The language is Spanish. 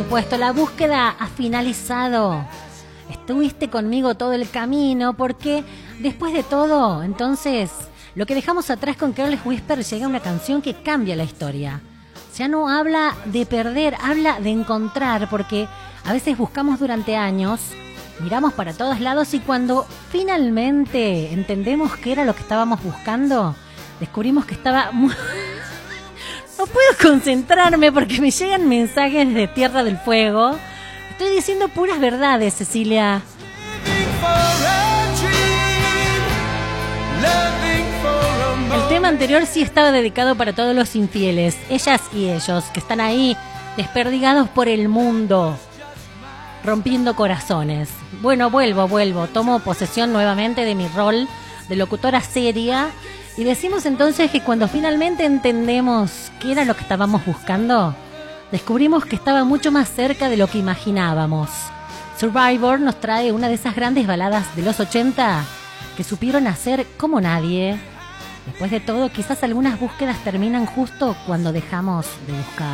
supuesto, la búsqueda ha finalizado. Estuviste conmigo todo el camino porque después de todo, entonces, lo que dejamos atrás con Careless Whisper llega una canción que cambia la historia. Ya no habla de perder, habla de encontrar, porque a veces buscamos durante años, miramos para todos lados y cuando finalmente entendemos qué era lo que estábamos buscando, descubrimos que estaba muy... No puedo concentrarme porque me llegan mensajes desde Tierra del Fuego. Estoy diciendo puras verdades, Cecilia. El tema anterior sí estaba dedicado para todos los infieles, ellas y ellos, que están ahí desperdigados por el mundo, rompiendo corazones. Bueno, vuelvo, tomo posesión nuevamente de mi rol de locutora seria y decimos entonces que cuando finalmente entendemos qué era lo que estábamos buscando, descubrimos que estaba mucho más cerca de lo que imaginábamos. Survivor nos trae una de esas grandes baladas de los 80 que supieron hacer como nadie. Después de todo, quizás algunas búsquedas terminan justo cuando dejamos de buscar.